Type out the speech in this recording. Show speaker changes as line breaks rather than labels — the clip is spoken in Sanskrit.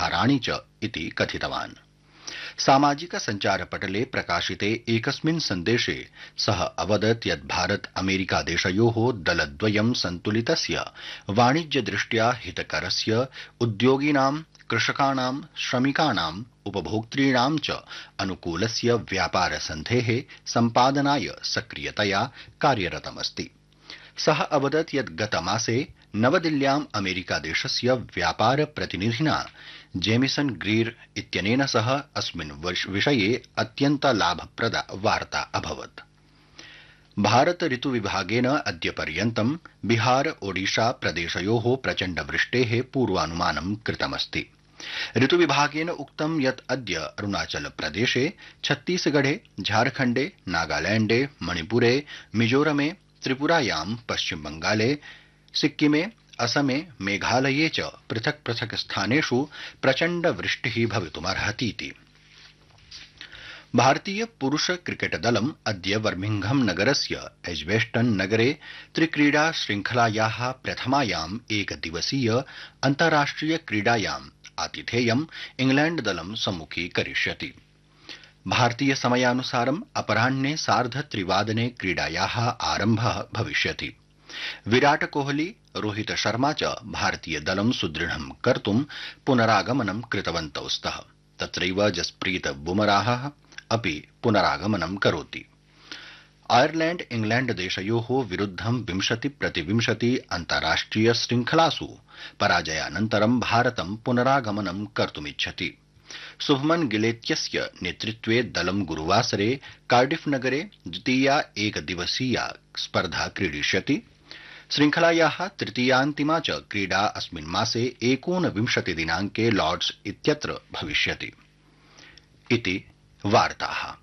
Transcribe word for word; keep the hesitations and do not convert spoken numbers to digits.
आधाराणि च इति कथितवान्। सामाजिक सञ्चारपटले प्रकाशिते एकस्मिन् सन्देशे सः अवदत् यत् भारत अमेरिका देशयोः दलद्वयं सन्तुलितस्य वाणिज्यदृष्ट्या हितकरस्य उद्योगिनां कृषकाणां श्रमिकाणाम् उपभोक्तॄणां च अनुकूलस्य व्यापार सन्धेः सम्पादनाय सक्रियतया कार्यरतमस्ति। सः अवदत् यत् गतमासे नवदिल्ल्याम् अमेरिकादेशस्य व्यापार प्रतिनिधिना जेमिसन ग्रीर इत्यनेन सह अस्मिन् विषये अत्यन्त लाभप्रदा वार्ता अभवत्। भारत ऋतुविभागेन अद्य पर्यन्तं बिहार ओडिशा प्रदेशयोः प्रचण्ड वृष्टेः पूर्वानुमानं कृतमस्ति। ऋतुविभागेन उक्तं यत् अद्य अरुणाचल प्रदेशे, छत्तीसगढ़े, झारखण्डे, नागालैण्डे, मणिपुरे, मिजोरमे, त्रिपुरायां, पश्चिम बंगाले, सिक्किमे, असमे, मेघालये च पृथक् पृथक् स्थानेषु प्रचण्ड वृष्टिः भवितुमर्हतीति। भारतीय पुरुष क्रिकेट दलम् अद्य बर्मिंघम नगरस्य एज्बेस्टन नगरे त्रिक्रीडा श्रृंखलायाः प्रथमायाम् एकदिवसीय अन्ताराष्ट्रिय क्रीडायाम् आतिथेयम् इंग्लैण्ड दलं सम्मुखीकरिष्यति। भारतीय समयानुसारम् अपराह्ने सार्ध त्रिवादने क्रीडायाः आरम्भः भविष्यति। विराट कोहली, रोहित शर्मा च भारतीय दलं सुदृढं कर्तुं पुनरागमनं कृतवन्तौ स्तः। तत्रैव जसप्रीत बुमराहः अपि पुनरागमनं करोति। आयरलैण्ड इंग्लैण्ड देशयोः विरुद्धं विंशति प्रतिविंशति अन्ताराष्ट्रिय श्रृंखलासु पराजयानन्तरं भारतं पुनरागमनं कर्तुमिच्छति। शुभमन गिलेत्यस्य नेतृत्वे दलं गुरुवासरे कार्डिफ नगरे द्वितीया एकदिवसीया स्पर्धा क्रीडिष्यति। श्रृंखलायाः तृतीयान्तिमा च क्रीडा अस्मिन् मासे एकोनविंशति दिनाङ्के लॉर्ड्स इत्यत्र भविष्यति। इति वार्ताः।